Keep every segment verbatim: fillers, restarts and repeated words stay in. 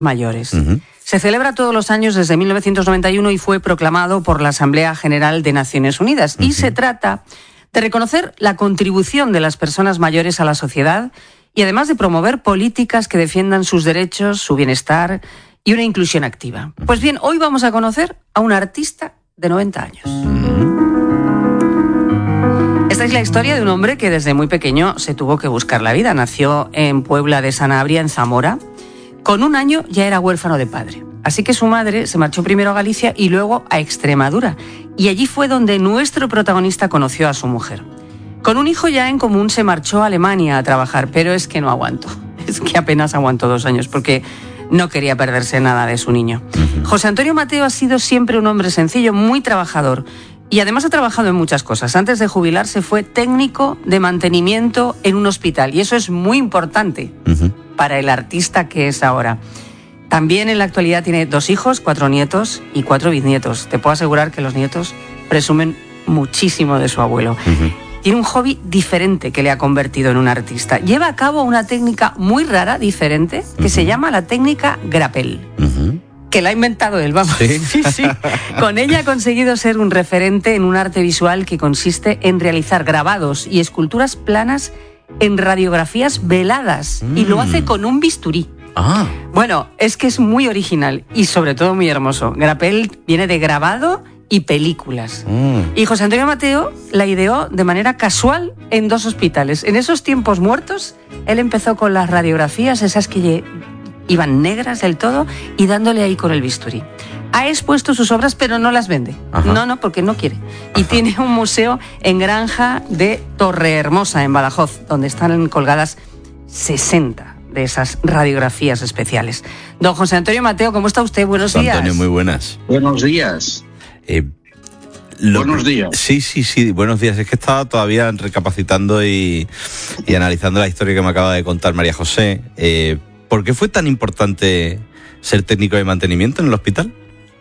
mayores. Uh-huh. Se celebra todos los años desde mil novecientos noventa y uno y fue proclamado por la Asamblea General de Naciones Unidas. Uh-huh. Y se trata de reconocer la contribución de las personas mayores a la sociedad y además de promover políticas que defiendan sus derechos, su bienestar y una inclusión activa. Pues bien, hoy vamos a conocer a un artista de noventa años. Esta es la historia de un hombre que desde muy pequeño se tuvo que buscar la vida. Nació en Puebla de Sanabria, en Zamora. Con un año ya era huérfano de padre. Así que su madre se marchó primero a Galicia y luego a Extremadura. Y allí fue donde nuestro protagonista conoció a su mujer. Con un hijo ya en común se marchó a Alemania a trabajar, pero es que no aguantó. Es que apenas aguantó dos años porque no quería perderse nada de su niño. José Antonio Mateo ha sido siempre un hombre sencillo, muy trabajador. Y además ha trabajado en muchas cosas. Antes de jubilarse fue técnico de mantenimiento en un hospital. Y eso es muy importante uh-huh. para el artista que es ahora. También en la actualidad tiene dos hijos, cuatro nietos y cuatro bisnietos. Te puedo asegurar que los nietos presumen muchísimo de su abuelo. Uh-huh. Tiene un hobby diferente que le ha convertido en un artista. Lleva a cabo una técnica muy rara, diferente, que uh-huh. se llama la técnica grapel. Uh-huh. Que la ha inventado él, vamos. ¿Sí? Sí, sí. Con ella ha conseguido ser un referente en un arte visual que consiste en realizar grabados y esculturas planas en radiografías veladas. Mm. Y lo hace con un bisturí. Ah. Bueno, es que es muy original y sobre todo muy hermoso. Grapel viene de grabado y películas. Mm. Y José Antonio Mateo la ideó de manera casual en dos hospitales. En esos tiempos muertos, él empezó con las radiografías, esas que iban negras del todo, y dándole ahí con el bisturí. Ha expuesto sus obras, pero no las vende. Ajá. No, no, porque no quiere. Y Ajá. tiene un museo en Granja de Torrehermosa, en Badajoz, donde están colgadas sesenta de esas radiografías especiales. Don José Antonio Mateo, ¿cómo está usted? Buenos días. Antonio, muy buenas. Buenos días. Eh, lo, buenos días. Sí, sí, sí, buenos días. Es que estaba todavía recapacitando y, y analizando la historia que me acaba de contar María José. Eh, ¿Por qué fue tan importante ser técnico de mantenimiento en el hospital?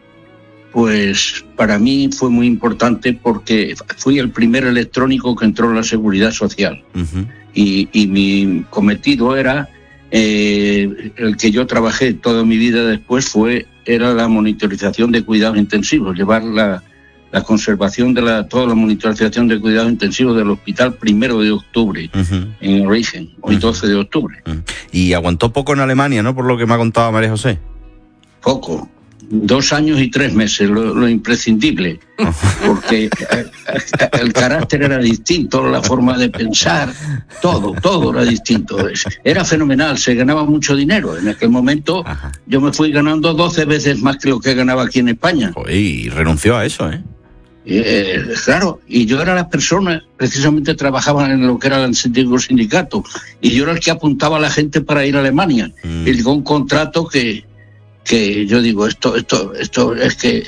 Pues para mí fue muy importante porque fui el primer electrónico que entró en la Seguridad Social. Uh-huh. Y, y mi cometido era, eh, el que yo trabajé toda mi vida después, fue era la monitorización de cuidados intensivos, llevar la, la conservación de la, toda la monitorización de cuidados intensivos del hospital primero de octubre, uh-huh. en origen, hoy uh-huh. doce de octubre. Uh-huh. Y aguantó poco en Alemania, ¿no? Por lo que me ha contado María José. Poco. Dos años y tres meses, lo, lo imprescindible, porque el carácter era distinto, la forma de pensar, todo, todo era distinto. Era fenomenal, se ganaba mucho dinero. En aquel momento Ajá. yo me fui ganando doce veces más que lo que ganaba aquí en España. Y renunció a eso, ¿eh? Eh, claro, y yo era la persona, precisamente trabajaba en lo que era el antiguo sindicato, y yo era el que apuntaba a la gente para ir a Alemania. Mm. Y llegó un contrato que... que yo digo, esto esto esto es que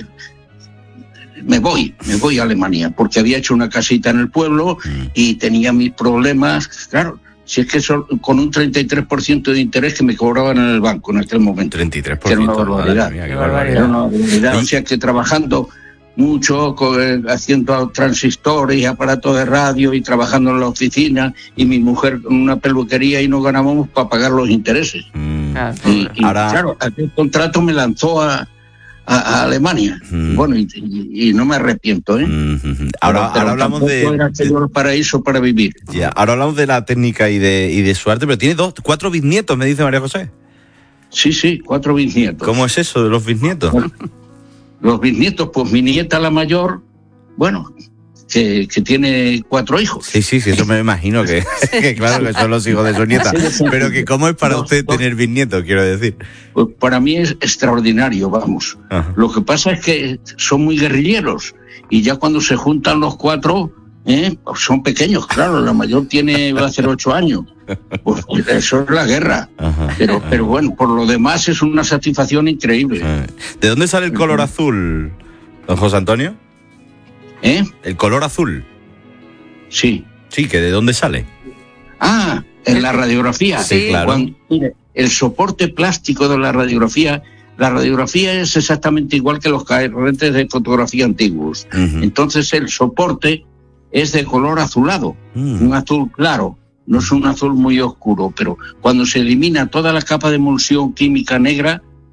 me voy, me voy a Alemania, porque había hecho una casita en el pueblo y tenía mis problemas, claro, si es que eso, con un treinta y tres por ciento de interés que me cobraban en el banco en aquel momento. treinta y tres por ciento. Era una barbaridad. Mía, qué barbaridad. Era una barbaridad. O sea que trabajando mucho, haciendo transistores y aparatos de radio y trabajando en la oficina, y mi mujer con una peluquería, y no ganábamos para pagar los intereses. Mm. Y, y Ahora... claro, aquel contrato me lanzó a, a, a Alemania. Mm. Bueno, y, y, y no me arrepiento, ¿eh? Mm-hmm. Ahora, pero, pero ahora hablamos de... era aquello el paraíso para vivir. Ya, ahora hablamos de la técnica y de, y de su arte, pero tiene dos, cuatro bisnietos, me dice María José. Sí, sí, cuatro bisnietos. ¿Cómo es eso de los bisnietos? Bueno, los bisnietos, pues mi nieta la mayor, bueno... Que, que tiene cuatro hijos. Sí, sí, sí, eso me imagino que, que claro que son los hijos de su nieta. Pero que ¿cómo es para no, usted no, tener bisnietos, quiero decir? Pues para mí es extraordinario, vamos. Ajá. Lo que pasa es que son muy guerrilleros, y ya cuando se juntan los cuatro, ¿eh? son pequeños, claro, la mayor tiene, va a hacer ocho años. Pues eso es la guerra. Ajá. Pero, pero bueno, por lo demás es una satisfacción increíble. ¿De dónde sale el color azul, don José Antonio? ¿Eh? El color azul. Sí. Sí, ¿que de dónde sale? Ah, en la radiografía. Sí, claro. Cuando, mire, el soporte plástico de la radiografía, la radiografía es exactamente igual que los carretes de fotografía antiguos. Uh-huh. Entonces el soporte es de color azulado, uh-huh. un azul claro. No es un azul muy oscuro, pero cuando se elimina toda la capa de emulsión química negra,